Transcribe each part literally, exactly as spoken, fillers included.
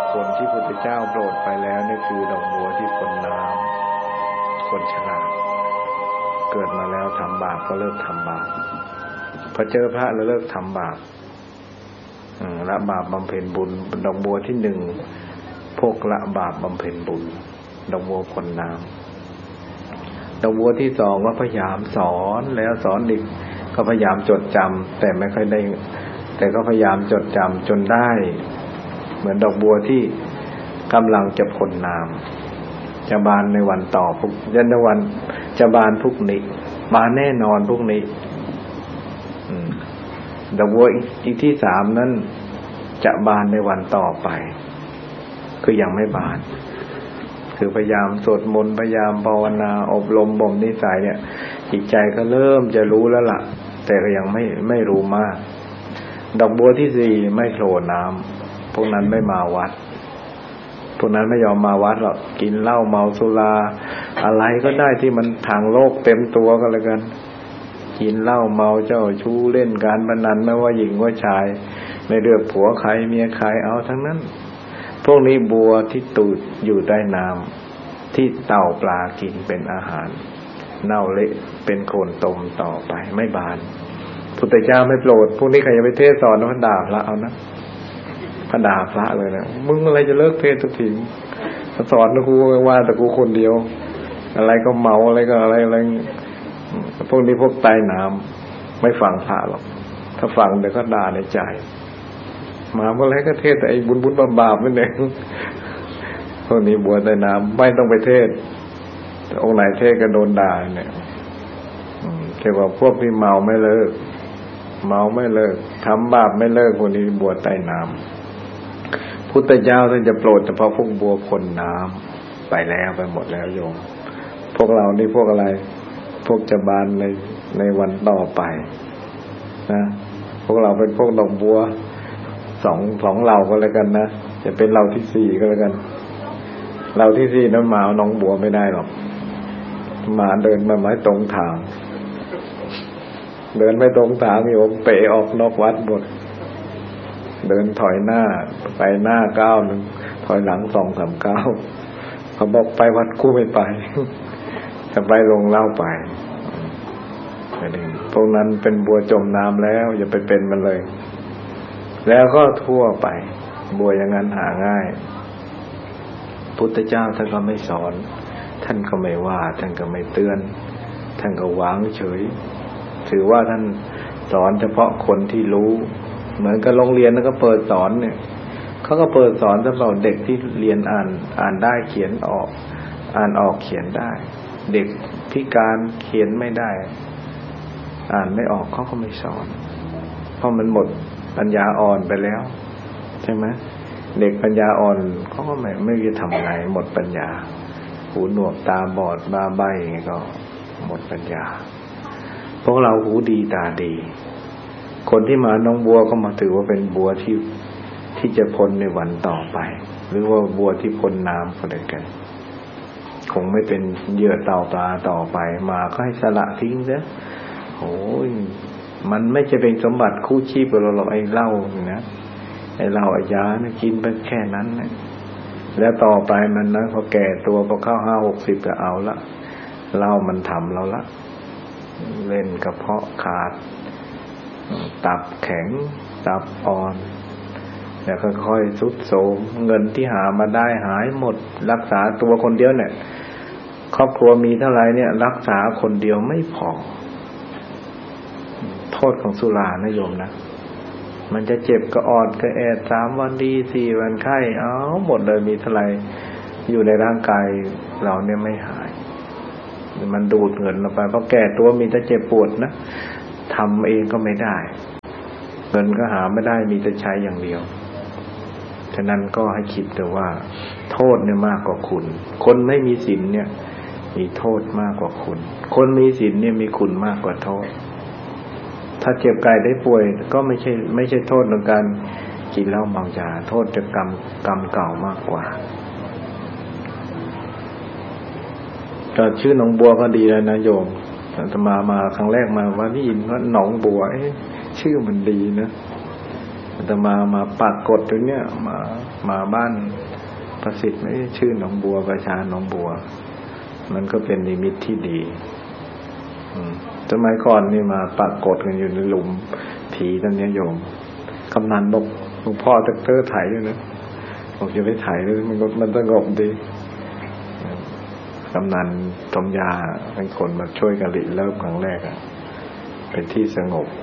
คนที่พระพุทธเจ้าโปรดไปแล้วนี่คือดอกบัวที่พ้นน้ำคนฉลาดเกิดมาแล้วทำบาปก็เลิกทำบาปพอเจอพระแล้วเลิกทำบาปละบาปบำเพ็ญบุญดอกบัวที่หนึ่งพวกละบาปบำเพ็ญบุญดอกบัวพ้นน้ำดอกบัวที่สองก็พยายามสอนแล้วสอนอีกก็พยายามจดจำแต่ไม่ค่อยได้แต่ก็พยายามจดจำจนได้เหมือนดอกบัวที่กำลังจะพ้นน้ำจะบานในวันต่อพรุ่งยันวันจะบานพรุ่งนี้บานแน่นอนพรุ่งนี้ดอกบัวอีกที่สามนั้นจะบานในวันต่อไปคือยังไม่บานคือพยายามสวดมนต์พยายามภาวนาอบรมบ่มนิสัยเนี่ยจิตใจก็เริ่มจะรู้แล้วล่ะแต่ก็ยังไม่ไม่รู้มากดอกบัวที่สี่ไม่โผล่น้ำพวกนั้นไม่มาวัดพวกนั้นไม่ยอมมาวัดหรอกกินเหล้าเมาสุราอะไรก็ได้ที่มันทางโลกเต็มตัวก็แล้วกันกินเหล้าเมาเจ้าชู้เล่นการพนันไม่ว่าหญิงว่าชายไม่เลือกผัวใครเมียใครเอาทั้งนั้นพวกนี้บัวที่ตูดอยู่ใต้น้ำที่เต่าปลากินเป็นอาหารเน่าเละเป็นโคลนตมต่อไปไม่บานพุทธเจ้าไม่โปรดพวกนี้ใครจะไปเทศสอนพระด่าพระเอานะพระด่าพระเลยนะมึงอะไรจะเลิกเทศทุกทีสอนนะกูว่าแต่กูคนเดียวอะไรก็เมาอะไรก็อะไรอะไรพวกนี้พวกใต้น้ำไม่ฟังพระหรอกถ้าฟังเดี๋ยวก็ด่าในใจมาเมื่อไรก็เทศแต่ไอ้บุญบุญบาปบาปนั่นเองพวกนี้บัวใต้น้ำไม่ต้องไปเทศองค์ไหนเทศก็โดนด่าเนี่ยแค่ว่าพวกที่เมาไม่เลิกเมาไม่เลิกทำบาปไม่เลิกพวกนี้บัวใต้น้ำพุทธเจ้าท่านจะโปรดเฉพาะพวกบัวพ้นน้ำไปแล้วไปหมดแล้วโยมพวกเรานี่พวกอะไรพวกจะบานในในวันต่อไปนะพวกเราเป็นพวกดอกบัวสองสองเราก็แล้วกันนะจะเป็นเราที่สี่ก็แล้วกันเราที่สี่นั้นมาน้องบัวไม่ได้หรอกมาเดินมาไม่ตรงทางเดินไม่ตรงทางโยมเป๋ออกนอกวัดหมดเดินถอยหน้าไปหน้าก้าวหนึ่งถอยหลังสองสามก้าวเขาบอกไปวัดกูไม่ไปจะไปลงเล่าไปพวกนั้นเป็นบัวจมน้ำแล้วอย่าไปเป็นมันเลยแล้วก็ทั่วไปบัวอย่างนั้นหาง่ายพุทธเจ้าท่านก็ไม่สอนท่านก็ไม่ว่าท่านก็ไม่เตือนท่านก็วางเฉยถือว่าท่านสอนเฉพาะคนที่รู้เหมือนกับโรงเรียนแล้วก็เปิดสอนเนี่ยเขาก็เปิดสอนสำหรับเด็กที่เรียนอ่านอ่านได้เขียนออกอ่านออกเขียนได้เด็กพิการเขียนไม่ได้อ่านไม่ออกเขาก็ไม่สอนเพราะมันหมดปัญญาอ่อนไปแล้วใช่ไหมเด็กปัญญาอ่อนเขาก็ไม่ไม่รู้จะทำไงหมดปัญญาหูหนวกตาบอดบ้าใบ้ก็หมดปัญญาพวกเราหูดีตาดีคนที่มาน้องบัวก็มาถือว่าเป็นบัวที่ที่จะพ้นในวันต่อไปหรือว่าบัวที่พ้นน้ำก็ได้กันคงไม่เป็นเหยื่อเต่าปลาต่อไปมาก็ให้สละทิ้งซะโอ้ยมันไม่จะเป็นสมบัติคู่ชีพเราหรอกไอ้เหล้านะไอ้เหล้าไอ้ยาเนี่ยกินไปแค่นั้นนะแล้วต่อไปมันนะพอแก่ตัวพอเข้าห้าหกสิบก็เอาละเหล้ามันทำเราละเล่นกระเพาะขาดตับแข็งตับอ่อนแล้วค่อยๆทรุดโทรมเงินที่หามาได้หายหมดรักษาตัวคนเดียวเนี่ยครอบครัวมีเท่าไหร่เนี่ยรักษาคนเดียวไม่พอโทษของสุรานะโยมนะมันจะเจ็บก็อ่อนก็แอดสามวันดีสี่วันไข้เอาหมดเลยมีเท่าไหร่อยู่ในร่างกายเราเนี่ยไม่หายมันดูดเงินเราไปเพราะแก่ตัวมีแต่เจ็บปวดนะทำเองก็ไม่ได้เงินก็หาไม่ได้มีแต่ใช้อย่างเดียวฉะนั้นก็ให้คิดแต่ว่าโทษเนี่ยมากกว่าคุณคนไม่มีศีลเนี่ยมีโทษมากกว่าคุณคนมีศีลเนี่ยมีคุณมากกว่าโทษถ้าเจ็บกายได้ป่วยก็ไม่ใช่ไม่ใช่โทษของการกินเหล้าเมายาโทษจะกรรมกรรมเก่ามากกว่าก็ชื่อหนองบัวก็ดีแล้วนะโยมอาตมามาครั้งแรกมาว่าได้ยินว่าหนองบัวเอ๊ะชื่อมันดีนะแต่มามาปรากฏตรงเนี้ยมามาบ้านประสิทธิ์ไม่ชื่อหนองบัวประชาหนองบัวมันก็เป็นนิมิตที่ดีสมัยก่อนนี่มาปรากฏกันอยู่ในหลุมผีตอนนี้โยมกำนันบอกหลวงพ่อตะเตอร์ถ่ายด้วยนะบอกอย่าไปถ่ายเลยมันก็มันสงบดีกำนันสมยาเป็นคนมาช่วยกันริเริ่มครั้งแรกอะเป็นที่สงบ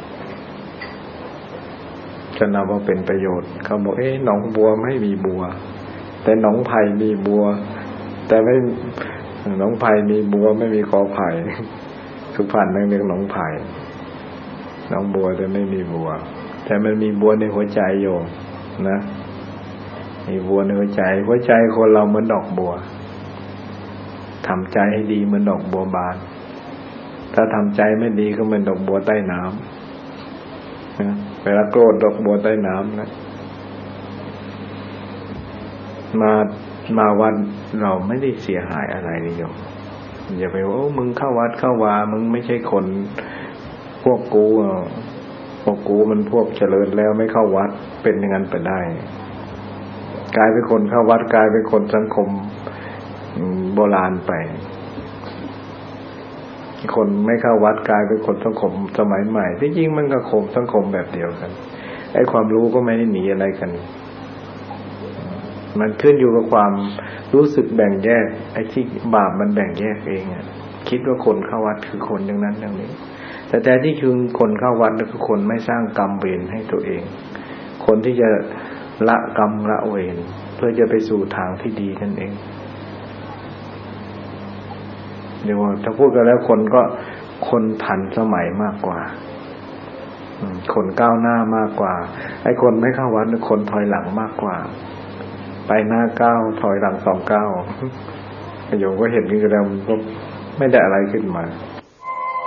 จะนับว่าเป็นประโยชน์เขาบอกเอ๊ะหนองบัวไม่มีบัวแต่หนองไผ่มีบัวแต่ไม่หนองไผ่มีบัวไม่มีกอไผ่สุพรรณนั่งเรียกหนองไผ่หนองบัวแต่ไม่มีบัวแต่มันมีบัวในหัวใจโยมนะมีบัวในหัวใจหัวใจคนเราเหมือนดอกบัวทำใจให้ดีเหมือนดอกบัวบานถ้าทำใจไม่ดีก็เหมือนดอกบัวใต้น้ำนะเวลาโกรธดอกบัวใต้น้ำนะมามาวันเราไม่ได้เสียหายอะไรเลยโยมอย่าไปว่าโอ้มึงเข้าวัดเข้าวามึงไม่ใช่คนพวกกูพวกกูมันพวกเจริญแล้วไม่เข้าวัดเป็นอย่างนั้นไปได้กลายเป็นคนเข้าวัดกลายเป็นคนสังคมโบราณไปคนไม่เข้าวัดกลายเป็นคนสังคมสมัยใหม่ที่จริงมันก็คมสังคมแบบเดียวกันไอ้ความรู้ก็ไม่ได้หนีอะไรกันมันขึ้นอยู่กับความรู้สึกแบ่งแยกไอ้ที่บาปมันแบ่งแยกเองอ่ะคิดว่าคนเข้าวัดคือคนอย่างนั้นอย่างนี้แต่แต่ที่คือคนเข้าวัดก็คือคนไม่สร้างกรรมเวรให้ตัวเองคนที่จะละกรรมละเวรเพื่อจะไปสู่ทางที่ดีนั่นเองเดี๋ยวถ้าพูดกันแล้วคนก็คนทันสมัยมากกว่าคนก้าวหน้ามากกว่าไอ้คนไม่เข้าวัดคนถอยหลังมากกว่าไปหน้าก้าวถอยหลังสองก้าวโยมก็เห็นกันแล้วมันก็ไม่ได้อะไรขึ้นมา